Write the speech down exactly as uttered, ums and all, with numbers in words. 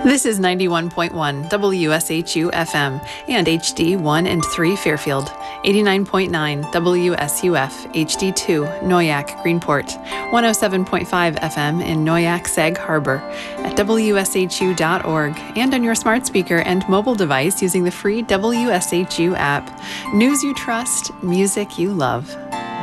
This is ninety-one point one W S H U F M and H D one and three Fairfield, eighty-nine point nine W S U F H D two Noyac Greenport, one oh seven point five F M in Noyac Sag Harbor, at W S H U dot org, and on your smart speaker and mobile device using the free W S H U app. News you trust, music you love.